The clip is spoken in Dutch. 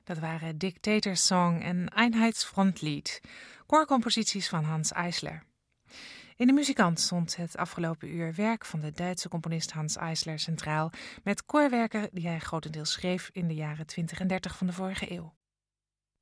Dat waren Dictator Song en Einheitsfrontlied, koorcomposities van Hanns Eisler. In de muzikant stond het afgelopen uur werk van de Duitse componist Hanns Eisler centraal, met koorwerken die hij grotendeels schreef in de jaren 20 en 30 van de vorige eeuw.